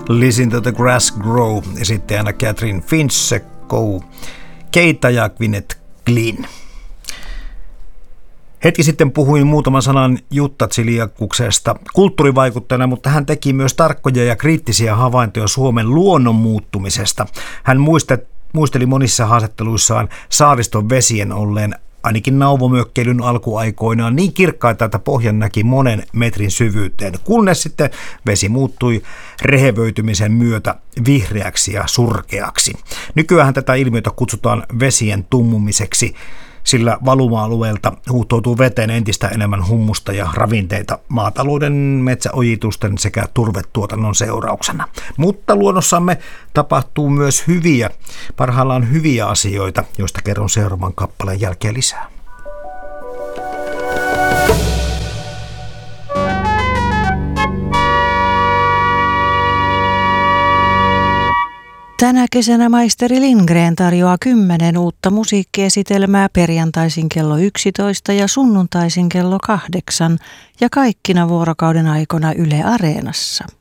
Listen to the Grass Grow, esittäjänä Catherine Finch, Keita ja Gwyneth Glynn. Hetki sitten puhuin muutaman sanan Jutta Tsiliakuksesta kulttuurivaikuttajana, mutta hän teki myös tarkkoja ja kriittisiä havaintoja Suomen luonnon muuttumisesta. Hän muisteli monissa haastatteluissaan saariston vesien olleen ainakin nauvomökkeilyn alkuaikoinaan niin kirkkaita, että pohjan näki monen metrin syvyyteen, kunnes sitten vesi muuttui rehevöitymisen myötä vihreäksi ja surkeaksi. Nykyään tätä ilmiötä kutsutaan vesien tummumiseksi, sillä valuma-alueelta huuhtoutuu veteen entistä enemmän hummusta ja ravinteita maatalouden, metsäojitusten sekä turvetuotannon seurauksena. Mutta luonnossamme tapahtuu myös parhaillaan hyviä asioita, joista kerron seuraavan kappaleen jälkeen lisää. Tänä kesänä maisteri Lindgren tarjoaa 10 uutta musiikkiesitelmää perjantaisin kello 11 ja sunnuntaisin kello 8 ja kaikkina vuorokauden aikoina Yle Areenassa.